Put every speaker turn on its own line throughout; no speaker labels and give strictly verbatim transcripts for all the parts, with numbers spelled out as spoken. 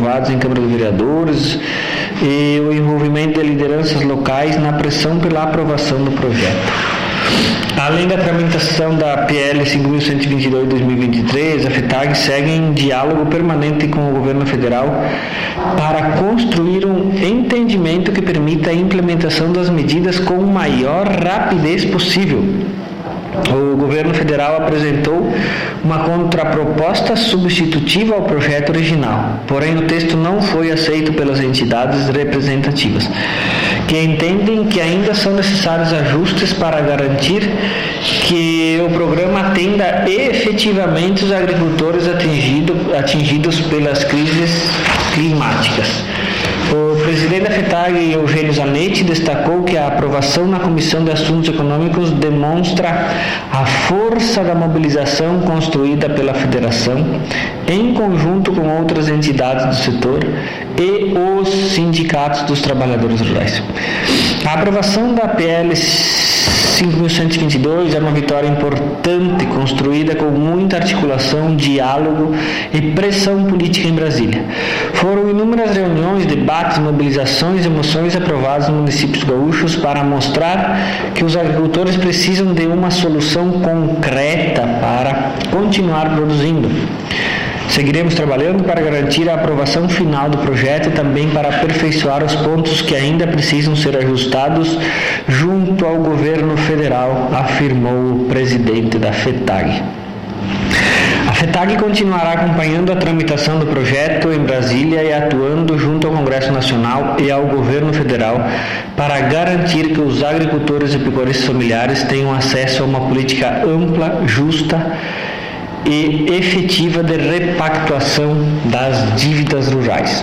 aprovados em Câmara de Vereadores e o envolvimento de lideranças locais na pressão pela aprovação do projeto. Além da tramitação da P L cinco mil cento e vinte e dois de dois mil e vinte e três, a FETAG segue em diálogo permanente com o governo federal para construir um entendimento que permita a implementação das medidas com maior rapidez possível. O governo federal apresentou uma contraproposta substitutiva ao projeto original, porém o texto não foi aceito pelas entidades representativas, que entendem que ainda são necessários ajustes para garantir que o programa atenda efetivamente os agricultores atingido, atingidos pelas crises climáticas. O presidente da FETAG, Eugênio Zanetti, destacou que a aprovação na Comissão de Assuntos Econômicos demonstra a força da mobilização construída pela Federação, em conjunto com outras entidades do setor e os sindicatos dos trabalhadores rurais. A aprovação da P L cinco mil cento e vinte e dois é uma vitória importante, construída com muita articulação, diálogo e pressão política em Brasília. Foram inúmeras reuniões, debates, mobilizações e moções aprovadas nos municípios gaúchos para mostrar que os agricultores precisam de uma solução concreta para continuar produzindo. Seguiremos trabalhando para garantir a aprovação final do projeto e também para aperfeiçoar os pontos que ainda precisam ser ajustados junto ao governo federal, afirmou o presidente da FETAG. A FETAG continuará acompanhando a tramitação do projeto em Brasília e atuando junto ao Congresso Nacional e ao governo federal para garantir que os agricultores e pecuaristas familiares tenham acesso a uma política ampla, justa e efetiva de repactuação das dívidas rurais.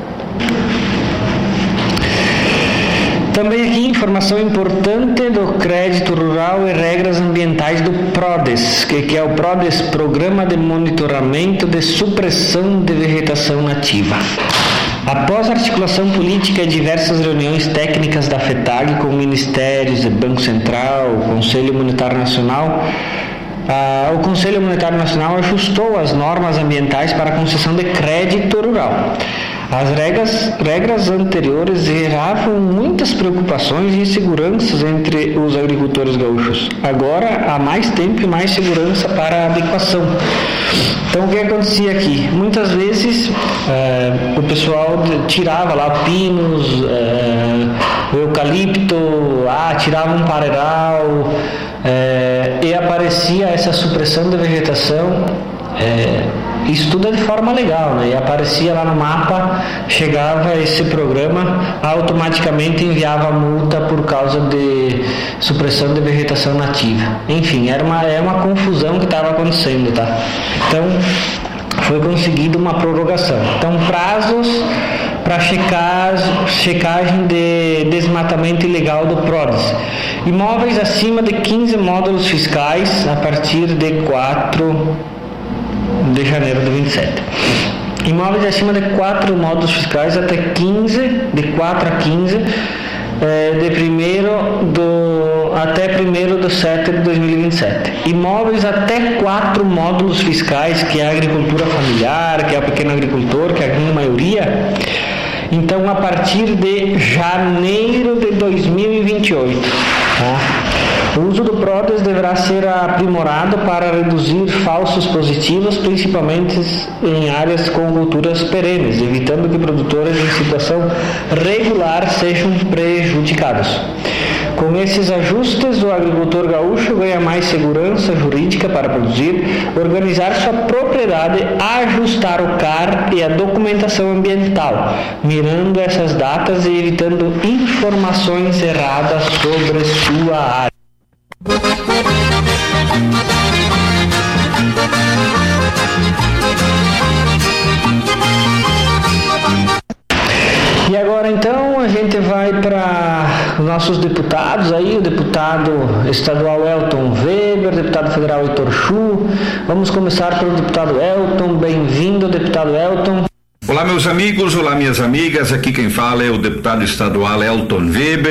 Também aqui informação importante do crédito rural e regras ambientais do PRODES, que, que é o PRODES, Programa de Monitoramento de Supressão de Vegetação Nativa. Após a articulação política e diversas reuniões técnicas da FETAG com ministérios, Banco Central, Conselho Monetário Nacional, Ah, o Conselho Monetário Nacional ajustou as normas ambientais para a concessão de crédito rural. As regras, regras anteriores geravam muitas preocupações e inseguranças entre os agricultores gaúchos. Agora há mais tempo e mais segurança para a adequação. Então o que acontecia aqui? Muitas vezes é, o pessoal tirava lá pinos, é, o eucalipto, ah, tirava um pareiral, é, e aparecia essa supressão da vegetação. É, isso tudo é de forma legal, né? E aparecia lá no mapa, chegava esse programa, automaticamente enviava multa por causa de supressão de vegetação nativa. Enfim, era uma, era uma confusão que estava acontecendo, tá? Então, foi conseguida uma prorrogação. Então, prazos para checagem de desmatamento ilegal do PRODES. Imóveis acima de quinze módulos fiscais a partir de quatro de janeiro de vinte e sete. Imóveis acima de quatro módulos fiscais até quinze, de quatro a quinze, é, de primeiro do, até primeiro de setembro de dois mil e vinte e sete. Imóveis até quatro módulos fiscais, que é a agricultura familiar, que é o pequeno agricultor, que é a grande maioria. Então, a partir de janeiro de dois mil e vinte e oito, tá? O uso do PRODES deverá ser aprimorado para reduzir falsos positivos, principalmente em áreas com culturas perenes, evitando que produtores em situação regular sejam prejudicados. Com esses ajustes, o agricultor gaúcho ganha mais segurança jurídica para produzir, organizar sua propriedade, ajustar o C A R e a documentação ambiental, mirando essas datas e evitando informações erradas sobre sua área. E agora então a gente vai para os nossos deputados aí, o deputado estadual Elton Weber, deputado federal Heitor Chu. Vamos começar pelo deputado Elton. Bem-vindo, deputado Elton.
Olá, meus amigos, olá, minhas amigas. Aqui quem fala é o deputado estadual Elton Weber,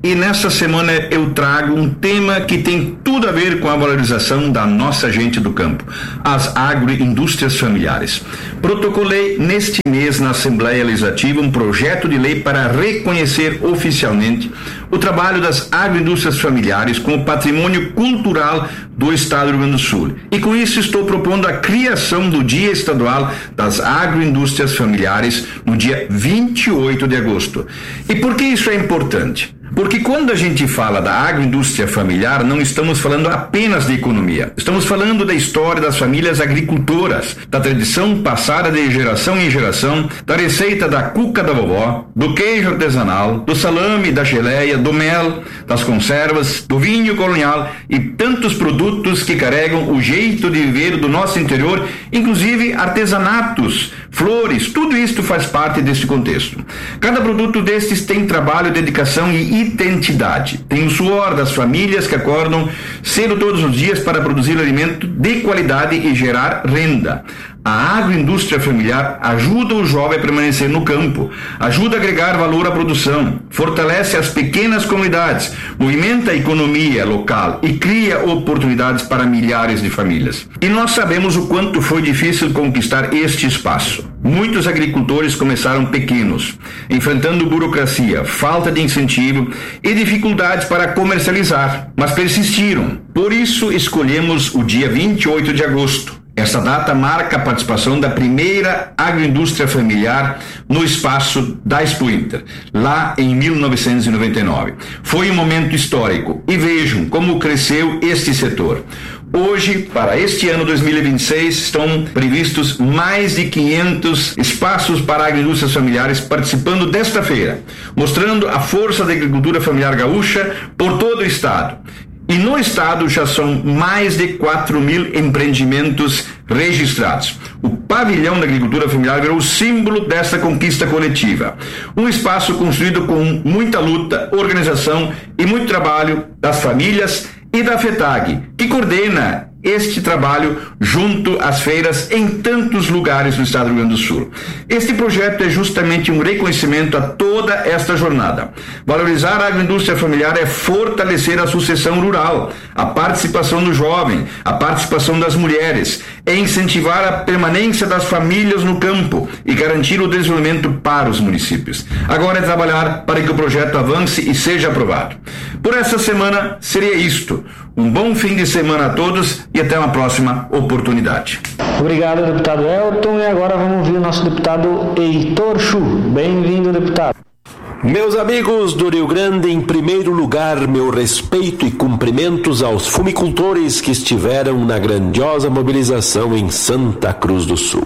e nessa semana eu trago um tema que tem tudo a ver com a valorização da nossa gente do campo, as agroindústrias familiares. Protocolei neste mês na Assembleia Legislativa um projeto de lei para reconhecer oficialmente o trabalho das agroindústrias familiares como patrimônio cultural do Estado do Rio Grande do Sul. E com isso estou propondo a criação do Dia Estadual das Agroindústrias Familiares no dia vinte e oito de agosto. E por que isso é importante? Porque quando a gente fala da agroindústria familiar, não estamos falando apenas de economia. Estamos falando da história das famílias agricultoras, da tradição passada de geração em geração, da receita da cuca da vovó, do queijo artesanal, do salame, da geleia, do mel, das conservas, do vinho colonial e tantos produtos que carregam o jeito de viver do nosso interior, inclusive artesanatos, flores, tudo isto faz parte desse contexto. Cada produto destes tem trabalho, dedicação e identidade. Tem o suor das famílias que acordam cedo todos os dias para produzir alimento de qualidade e gerar renda. A agroindústria familiar ajuda o jovem a permanecer no campo, ajuda a agregar valor à produção, fortalece as pequenas comunidades, movimenta a economia local e cria oportunidades para milhares de famílias. E nós sabemos o quanto foi difícil conquistar este espaço. Muitos agricultores começaram pequenos, enfrentando burocracia, falta de incentivo e dificuldades para comercializar, mas persistiram. Por isso escolhemos o dia vinte e oito de agosto. Essa data marca a participação da primeira agroindústria familiar no espaço da Expo Inter, lá em mil novecentos e noventa e nove. Foi um momento histórico e vejam como cresceu este setor. Hoje, para este ano dois mil e vinte e seis, estão previstos mais de quinhentos espaços para agroindústrias familiares participando desta feira, mostrando a força da agricultura familiar gaúcha por todo o estado. E no estado já são mais de quatro mil empreendimentos registrados. O pavilhão da agricultura familiar virou o símbolo dessa conquista coletiva. Um espaço construído com muita luta, organização e muito trabalho das famílias e da FETAG, que coordena este trabalho junto às feiras em tantos lugares do estado do Rio Grande do Sul. Este projeto é justamente um reconhecimento a toda esta jornada. Valorizar a agroindústria familiar é fortalecer a sucessão rural, a participação do jovem, a participação das mulheres, é incentivar a permanência das famílias no campo e garantir o desenvolvimento para os municípios. Agora é trabalhar para que o projeto avance e seja aprovado. Por essa semana seria isto. Um bom fim de semana a todos e até uma próxima oportunidade.
Obrigado, deputado Elton. E agora vamos ouvir o nosso deputado Heitor Chu. Bem-vindo, deputado.
Meus amigos do Rio Grande, em primeiro lugar, meu respeito e cumprimentos aos fumicultores que estiveram na grandiosa mobilização em Santa Cruz do Sul.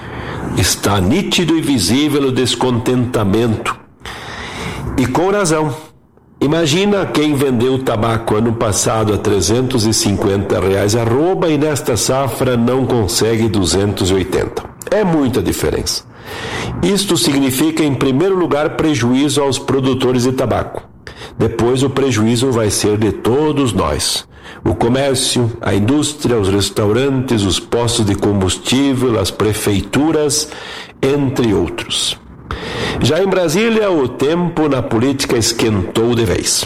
Está nítido e visível o descontentamento. E com razão. Imagina quem vendeu tabaco ano passado a trezentos e cinquenta reais arroba e nesta safra não consegue duzentos e oitenta. É muita diferença. Isto significa, em primeiro lugar, prejuízo aos produtores de tabaco. Depois o prejuízo vai ser de todos nós. O comércio, a indústria, os restaurantes, os postos de combustível, as prefeituras, entre outros. Já em Brasília, o tempo na política esquentou de vez.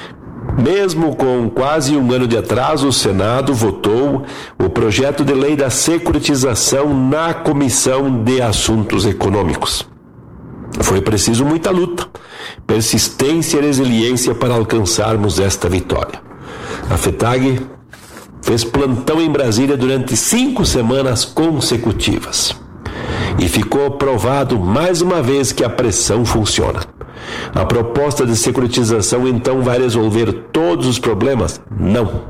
Mesmo com quase um ano de atraso, o Senado votou o projeto de lei da securitização na Comissão de Assuntos Econômicos. Foi preciso muita luta, persistência e resiliência para alcançarmos esta vitória. A FETAG fez plantão em Brasília durante cinco semanas consecutivas. E ficou provado mais uma vez que a pressão funciona. A proposta de securitização então vai resolver todos os problemas? Não.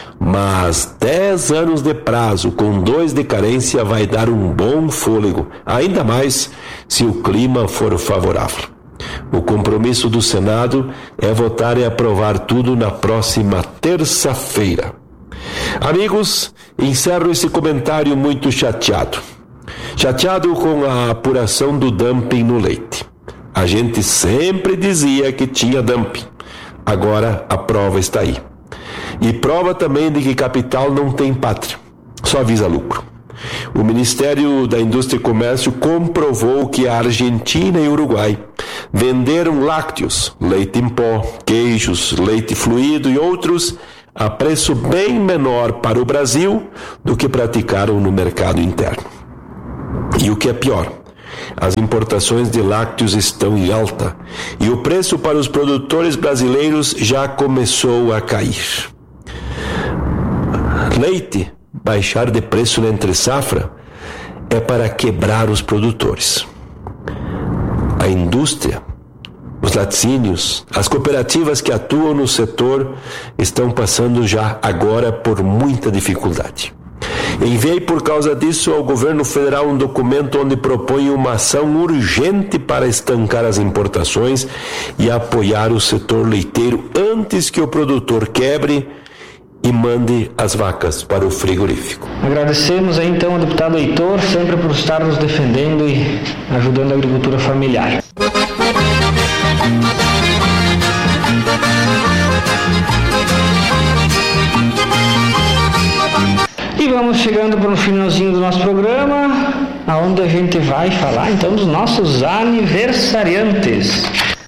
Mas dez anos de prazo com dois de carência vai dar um bom fôlego, ainda mais se o clima for favorável. O compromisso do Senado é votar e aprovar tudo na próxima terça-feira. Amigos, encerro esse comentário muito chateado. Chateado com a apuração do dumping no leite. A gente sempre dizia que tinha dumping. Agora a prova está aí. E prova também de que capital não tem pátria, só visa lucro. O Ministério da Indústria e Comércio comprovou que a Argentina e o Uruguai venderam lácteos, leite em pó, queijos, leite fluido e outros a preço bem menor para o Brasil do que praticaram no mercado interno. E o que é pior, as importações de lácteos estão em alta e o preço para os produtores brasileiros já começou a cair. Leite baixar de preço na entre-safra é para quebrar os produtores. A indústria, os laticínios, as cooperativas que atuam no setor estão passando já agora por muita dificuldade. Enviei por causa disso ao governo federal um documento onde propõe uma ação urgente para estancar as importações e apoiar o setor leiteiro antes que o produtor quebre e mande as vacas para o frigorífico.
Agradecemos aí então ao deputado Heitor, sempre por estar nos defendendo e ajudando a agricultura familiar. E vamos chegando para o finalzinho do nosso programa, aonde a gente vai falar então dos nossos aniversariantes.